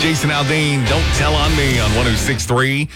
Jason Aldean. Don't tell on me on 106.3,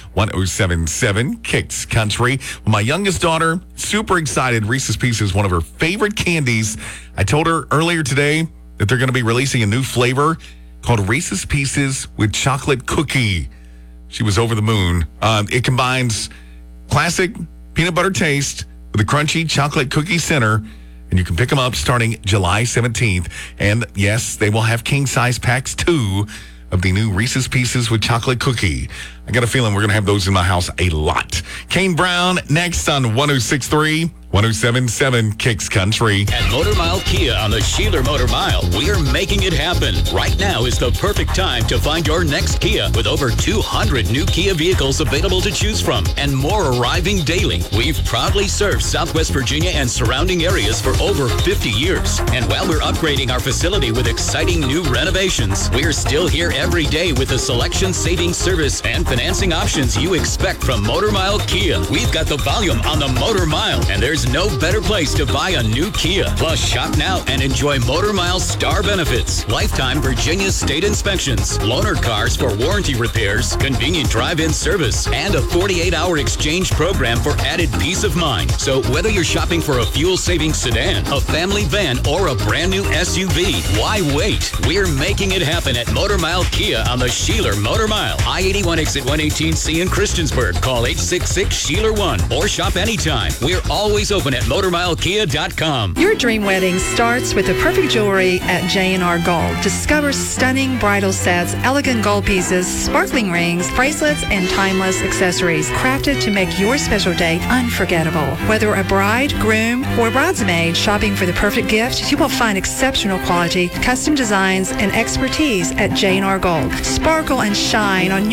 107.7 Kicks Country. My youngest daughter, super excited. Reese's Pieces, one of her favorite candies. I told her earlier today that they're going to be releasing a new flavor called Reese's Pieces with chocolate cookie. She was over the moon. It combines classic peanut butter taste with a crunchy chocolate cookie center, and you can pick them up starting July 17th. And yes, they will have king-size packs too of the new Reese's Pieces with chocolate cookie. I got a feeling we're going to have those in my house a lot. Kane Brown next on 106.3, 107.7 Kicks Country. At Motor Mile Kia on the Sheeler Motor Mile, we're making it happen. Right now is the perfect time to find your next Kia with over 200 new Kia vehicles available to choose from and more arriving daily. We've proudly served Southwest Virginia and surrounding areas for over 50 years. And while we're upgrading our facility with exciting new renovations, we're still here every day with the selection, saving service, and financing options you expect from Motor Mile Kia. We've got the volume on the Motor Mile, and there's no better place to buy a new Kia. Plus, shop now and enjoy Motor Mile Star benefits, lifetime Virginia state inspections, loaner cars for warranty repairs, convenient drive-in service, and a 48-hour exchange program for added peace of mind. So whether you're shopping for a fuel-saving sedan, a family van, or a brand new SUV, why wait? We're making it happen at Motor Mile Kia on the Sheeler Motor Mile. I-81 exit 118C in Christiansburg. Call 866-SHEELER-1 or shop anytime. We're always open at MotorMileKia.com. Your dream wedding starts with the perfect jewelry at J&R Gold. Discover stunning bridal sets, elegant gold pieces, sparkling rings, bracelets, and timeless accessories crafted to make your special day unforgettable. Whether a bride, groom, or bridesmaid shopping for the perfect gift, you will find exceptional quality, custom designs, and expertise at J&R Gold. Sparkle and shine on